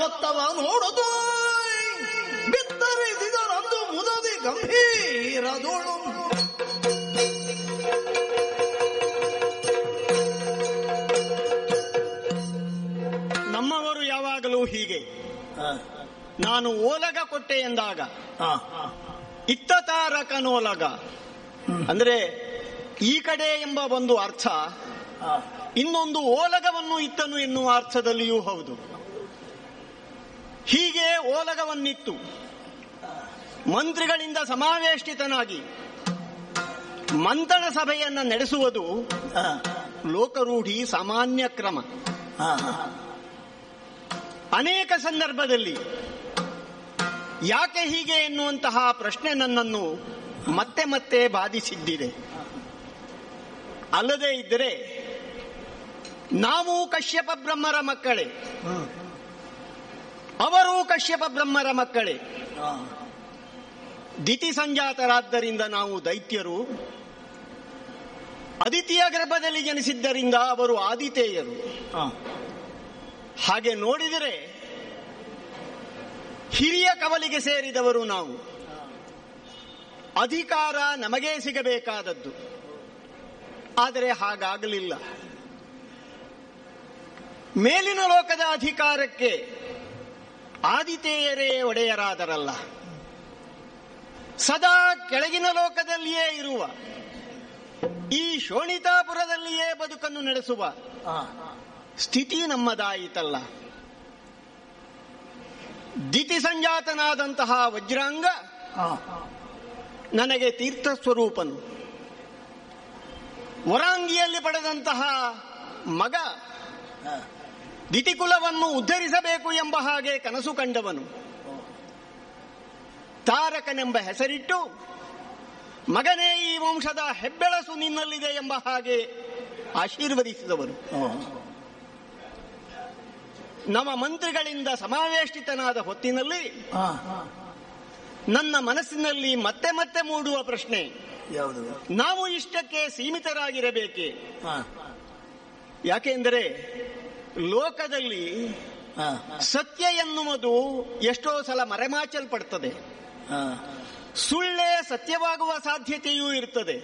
ಹೊತ್ತವ ನೋಡುದು ಬಿತ್ತರಿಸಿದರಂದು ಮುದದಿ ಗಂಭೀರದೋಳು. ನಮ್ಮವರು ಯಾವಾಗಲೂ ಹೀಗೆ. ನಾನು ಓಲಗ ಕೊಟ್ಟೆ ಎಂದಾಗ ಇತ್ತ ತಾರಕನೋಲಗ ಅಂದ್ರೆ ಈ ಕಡೆ ಎಂಬ ಒಂದು ಅರ್ಥ, ಇನ್ನೊಂದು ಓಲಗವನ್ನು ಇತ್ತನು ಎನ್ನುವ ಅರ್ಥದಲ್ಲಿಯೂ ಹೌದು. ಹೀಗೆ ಓಲಗವನ್ನಿತ್ತು ಮಂತ್ರಿಗಳಿಂದ ಸಮಾವೇಷ್ಟಿತನಾಗಿ ಮಂಥನ ಸಭೆಯನ್ನ ನಡೆಸುವುದು ಲೋಕರೂಢಿ ಸಾಮಾನ್ಯ ಕ್ರಮ. ಅನೇಕ ಸಂದರ್ಭದಲ್ಲಿ ಯಾಕೆ ಹೀಗೆ ಎನ್ನುವಂತಹ ಪ್ರಶ್ನೆ ನನ್ನನ್ನು ಮತ್ತೆ ಮತ್ತೆ ಬಾಧಿಸಿದ್ದಿದೆ. ಅಲ್ಲದೇ ಇದ್ದರೆ ನಾವು ಕಶ್ಯಪ ಬ್ರಹ್ಮರ ಮಕ್ಕಳೇ, ಅವರು ಕಶ್ಯಪ ಬ್ರಹ್ಮರ ಮಕ್ಕಳೇ. ದಿತಿ ಸಂಜಾತರಾದ್ದರಿಂದ ನಾವು ದೈತ್ಯರು, ಅದಿತಿಯ ಗರ್ಭದಲ್ಲಿ ಜನಿಸಿದ್ದರಿಂದ ಅವರು ಆದಿತೇಯರು. ಹಾಗೆ ನೋಡಿದರೆ ಹಿರಿಯ ಕವಲಿಗೆ ಸೇರಿದವರು ನಾವು. ಅಧಿಕಾರ ನಮಗೇ ಸಿಗಬೇಕಾದದ್ದು, ಆದರೆ ಹಾಗಾಗಲಿಲ್ಲ. ಮೇಲಿನ ಲೋಕದ ಅಧಿಕಾರಕ್ಕೆ ಆದಿತೇಯರೇ ಒಡೆಯರಾದರಲ್ಲ, ಸದಾ ಕೆಳಗಿನ ಲೋಕದಲ್ಲಿಯೇ ಇರುವ ಈ ಶೋಣಿತಾಪುರದಲ್ಲಿಯೇ ಬದುಕನ್ನು ನಡೆಸುವ ಸ್ಥಿತಿ ನಮ್ಮದಾಯಿತಲ್ಲ. ದಿತಿ ಸಂಜಾತನಾದಂತಹ ವಜ್ರಾಂಗ ನನಗೆ ತೀರ್ಥ ಸ್ವರೂಪನು, ವರಾಂಗಿಯಲ್ಲಿ ಪಡೆದಂತಹ ಮಗ ದಿತಿಕುಲವನ್ನು ಉದ್ಧರಿಸಬೇಕು ಎಂಬ ಹಾಗೆ ಕನಸು ಕಂಡವನು. ತಾರಕನೆಂಬ ಹೆಸರಿಟ್ಟು ಮಗನೇ ಈ ವಂಶದ ಹೆಬ್ಬೆಳಸು ನಿನ್ನಲ್ಲಿದೆ ಎಂಬ ಹಾಗೆ ಆಶೀರ್ವದಿಸಿದವರು. ನಮ್ಮ ಮಂತ್ರಿಗಳಿಂದ ಸಮಾವೇಷ್ಟಿತನಾದ ಹೊತ್ತಿನಲ್ಲಿ ನನ್ನ ಮನಸ್ಸಿನಲ್ಲಿ ಮತ್ತೆ ಮತ್ತೆ ಮೂಡುವ ಪ್ರಶ್ನೆ, ನಾವು ಇಷ್ಟಕ್ಕೆ ಸೀಮಿತರಾಗಿರಬೇಕೆ? ಯಾಕೆಂದರೆ ಲೋಕದಲ್ಲಿ ಸತ್ಯ ಎನ್ನುವುದು ಎಷ್ಟೋ ಸಲ ಮರೆಮಾಚಲ್ಪಡ್ತದೆ, ಸುಳ್ಳೇ ಸತ್ಯವಾಗುವ ಸಾಧ್ಯತೆಯೂ ಇರ್ತದೆ.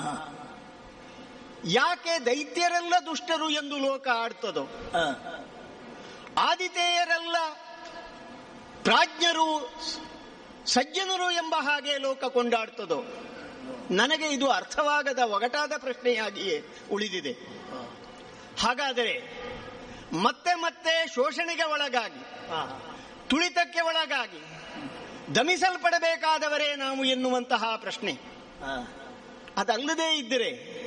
ಯಾಕೆ ದೈತ್ಯರೆಲ್ಲ ದುಷ್ಟರು ಎಂದು ಲೋಕ ಆಡ್ತದೋ, ಆದಿತೇಯರೆಲ್ಲ ಪ್ರಾಜ್ಞರು ಸಜ್ಜನರು ಎಂಬ ಹಾಗೆ ಲೋಕ ಕೊಂಡಾಡ್ತದೋ, ನನಗೆ ಇದು ಅರ್ಥವಾಗದ ಒಗಟಾದ ಪ್ರಶ್ನೆಯಾಗಿಯೇ ಉಳಿದಿದೆ. ಹಾಗಾದರೆ ಮತ್ತೆ ಮತ್ತೆ ಶೋಷಣೆಗೆ ಒಳಗಾಗಿ, ತುಳಿತಕ್ಕೆ ಒಳಗಾಗಿ ದಮಿಸಲ್ಪಡಬೇಕಾದವರೇ ನಾವು ಎನ್ನುವಂತಹ ಪ್ರಶ್ನೆ. ಅದಲ್ಲದೇ ಇದ್ದರೆ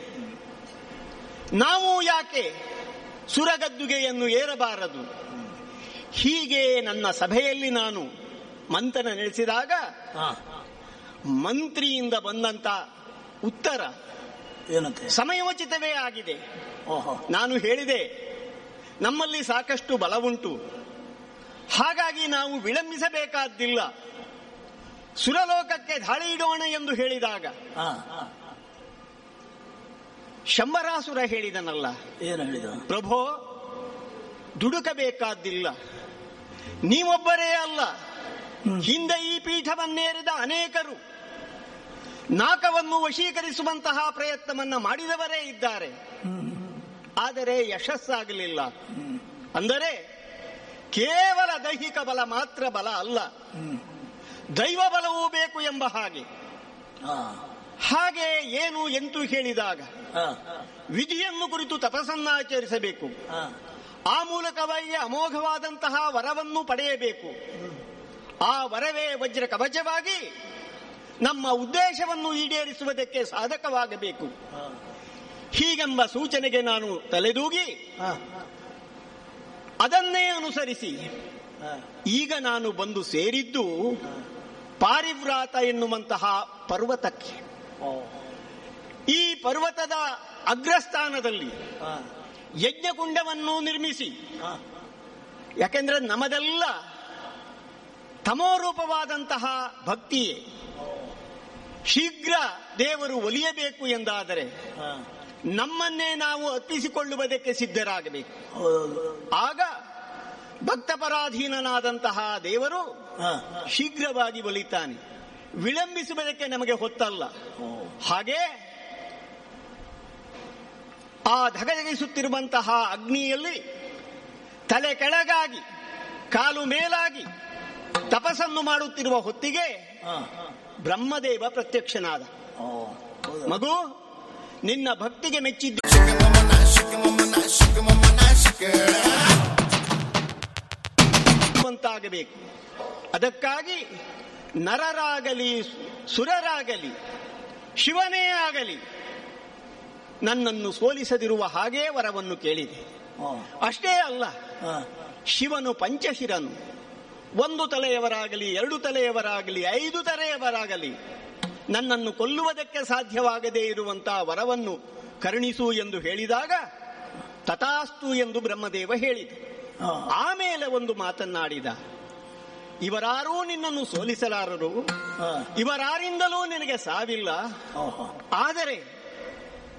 ನಾವು ಯಾಕೆ ಸುರಗದ್ದುಗೆಯನ್ನು ಏರಬಾರದು? ಹೀಗೆ ನನ್ನ ಸಭೆಯಲ್ಲಿ ನಾನು ಮಂಥನ ನಡೆಸಿದಾಗ ಮಂತ್ರಿಯಿಂದ ಬಂದಂತ ಉತ್ತರ ಸಮಯೋಚಿತವೇ ಆಗಿದೆ. ನಾನು ಹೇಳಿದೆ, ನಮ್ಮಲ್ಲಿ ಸಾಕಷ್ಟು ಬಲವುಂಟು, ಹಾಗಾಗಿ ನಾವು ವಿಳಂಬಿಸಬೇಕಾದ್ದಿಲ್ಲ, ಸುರಲೋಕಕ್ಕೆ ದಾಳಿ ಇಡೋಣ ಎಂದು ಹೇಳಿದಾಗ ಶಂಬರಾಸುರ ಹೇಳಿದನಲ್ಲ, ಏನು ಹೇಳಿದ? ಪ್ರಭೋ, ದುಡುಕಬೇಕಾದ್ದಿಲ್ಲ, ನೀವೊಬ್ಬರೇ ಅಲ್ಲ, ಹಿಂದೆ ಈ ಪೀಠವನ್ನೇರಿದ ಅನೇಕರು ನಾಕವನ್ನು ವಶೀಕರಿಸುವಂತಹ ಪ್ರಯತ್ನವನ್ನ ಮಾಡಿದವರೇ ಇದ್ದಾರೆ, ಆದರೆ ಯಶಸ್ಸಾಗಲಿಲ್ಲ. ಅಂದರೆ ಕೇವಲ ದೈಹಿಕ ಬಲ ಮಾತ್ರ ಬಲ ಅಲ್ಲ, ದೈವ ಬಲವೂ ಬೇಕು ಎಂಬ ಹಾಗೆ. ಹಾಗೆ ಏನು ಎಂತೂ ಹೇಳಿದಾಗ ವಿಧಿಯನ್ನು ಕುರಿತು ತಪಸ್ಸನ್ನಾಚರಿಸಬೇಕು, ಆ ಮೂಲಕವಾಗಿ ಅಮೋಘವಾದಂತಹ ವರವನ್ನು ಪಡೆಯಬೇಕು. ಆ ವರವೇ ವಜ್ರ ಕವಚವಾಗಿ ನಮ್ಮ ಉದ್ದೇಶವನ್ನು ಈಡೇರಿಸುವುದಕ್ಕೆ ಸಾಧಕವಾಗಬೇಕು. ಹೀಗೆಂಬ ಸೂಚನೆಗೆ ನಾನು ತಲೆದೂಗಿ ಅದನ್ನೇ ಅನುಸರಿಸಿ ಈಗ ನಾನು ಬಂದು ಸೇರಿದ್ದು ಪಾರಿವ್ರಾತ ಎನ್ನುವಂತಹ ಪರ್ವತಕ್ಕೆ. ಈ ಪರ್ವತದ ಅಗ್ರಸ್ಥಾನದಲ್ಲಿ ಯಜ್ಞಕುಂಡವನ್ನು ನಿರ್ಮಿಸಿ, ಯಾಕೆಂದ್ರೆ ನಮ್ಮದೆಲ್ಲ ತಮೋರೂಪವಾದಂತಹ ಭಕ್ತಿಯೇ. ಶೀಘ್ರ ದೇವರು ಒಲಿಯಬೇಕು ಎಂದಾದರೆ ನಮ್ಮನ್ನೇ ನಾವು ಅರ್ಪಿಸಿಕೊಳ್ಳುವುದಕ್ಕೆ ಸಿದ್ಧರಾಗಬೇಕು. ಆಗ ಭಕ್ತ ಪರಾಧೀನನಾದಂತಹ ದೇವರು ಹ. ಶೀಘ್ರವಾಗಿ ಒಲಿತಾನೆ. ವಿಳಂಬಿಸುವುದಕ್ಕೆ ನಮಗೆ ಹೊತ್ತಲ್ಲ. ಹಾಗೆ ಆ ಧಗಧಗಿಸುತ್ತಿರುವಂತಹ ಅಗ್ನಿಯಲ್ಲಿ ತಲೆ ಕೆಳಗಾಗಿ ಕಾಲು ಮೇಲಾಗಿ ತಪಸ್ಸನ್ನು ಮಾಡುತ್ತಿರುವ ಹೊತ್ತಿಗೆ ಹ. ಬ್ರಹ್ಮದೇವ ಪ್ರತ್ಯಕ್ಷನಾದ. ಓ, ಹೌದಾ? ಮಗು, ನಿನ್ನ ಭಕ್ತಿಗೆ ಮೆಚ್ಚಿದ್ದ ಆಗಬೇಕು. ಅದಕ್ಕಾಗಿ ನರರಾಗಲಿ ಸುರರಾಗಲಿ ಶಿವನೇ ಆಗಲಿ ನನ್ನನ್ನು ಸೋಲಿಸದಿರುವ ಹಾಗೇ ವರವನ್ನು ಕೇಳಿದೆ. ಓ. ಅಷ್ಟೇ ಅಲ್ಲ, ಹ. ಶಿವನು ಪಂಚಶಿರನು. 1 ತಲೆಯವರಾಗಲಿ 2 ತಲೆಯವರಾಗಲಿ 5 ತಲೆಯವರಾಗಲಿ ನನ್ನನ್ನು ಕೊಲ್ಲುವುದಕ್ಕೆ ಸಾಧ್ಯವಾಗದೇ ಇರುವಂತಹ ವರವನ್ನು ಕರುಣಿಸು ಎಂದು ಹೇಳಿದಾಗ ತಥಾಸ್ತು ಎಂದು ಬ್ರಹ್ಮದೇವ ಹೇಳಿದ. ಹ. ಆಮೇಲೆ ಒಂದು ಮಾತನ್ನಾಡಿದ. ಇವರಾರೂ ನಿನ್ನನ್ನು ಸೋಲಿಸಲಾರರು, ಹ. ಇವರಾರಿಂದಲೂ ನಿನಗೆ ಸಾವಿಲ್ಲ. ಓಹೋ. ಆದರೆ